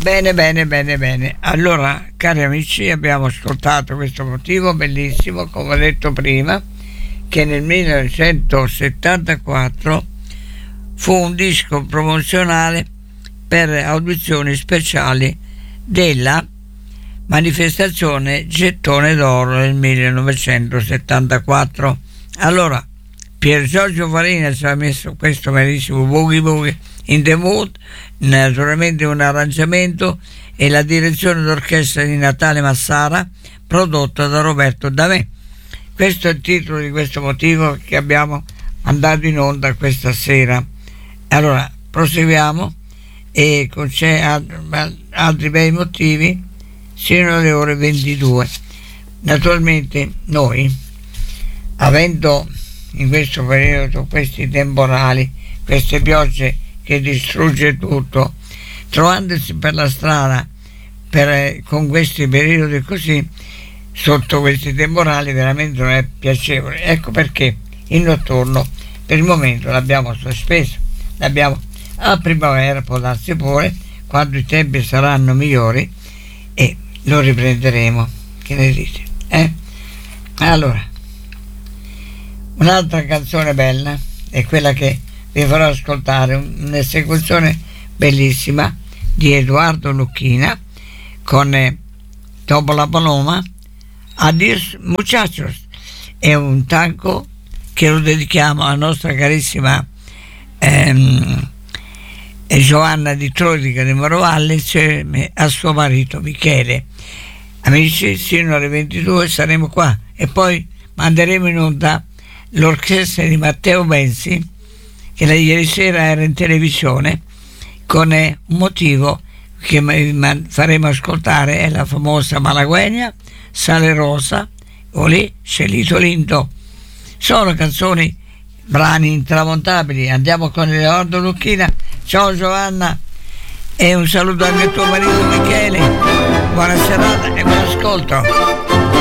Bene, bene, bene, bene. Allora, cari amici, abbiamo ascoltato questo motivo bellissimo, come ho detto prima, che nel 1974 fu un disco promozionale per audizioni speciali della manifestazione Gettone d'Oro nel 1974. Allora, Pier Giorgio Farina ci ha messo questo bellissimo Boogie Boogie in the Mood, naturalmente un arrangiamento e la direzione d'orchestra di Natale Massara, prodotta da Roberto Damè. Questo è il titolo di questo motivo che abbiamo mandato in onda questa sera. Allora, proseguiamo e c'è altri bei motivi sino alle ore 22. Naturalmente noi, avendo in questo periodo questi temporali, queste piogge che distrugge tutto, trovandosi per la strada con questi periodi così, sotto questi temporali, veramente non è piacevole. Ecco perché il notturno per il momento l'abbiamo sospeso, l'abbiamo a primavera, può darsi pure, quando i tempi saranno migliori, e lo riprenderemo. Che ne dite? Allora, un'altra canzone bella è quella che vi farò ascoltare, un'esecuzione bellissima di Edoardo Lucchina con Dopo la Paloma, Adios Muchachos. È un tango che lo dedichiamo alla nostra carissima Giovanna di Trodica di Morovalle insieme a suo marito Michele. Amici, sino alle 22 saremo qua e poi manderemo in onda l'orchestra di Matteo Benzi, che ieri sera era in televisione, con un motivo che faremo ascoltare, è la famosa Malagueña, Sale Rosa, Olè, Celito Lindo. Sono canzoni, brani intramontabili. Andiamo con Edoardo Lucchina. Ciao Giovanna e un saluto anche a tuo marito Michele, buona serata e buon ascolto.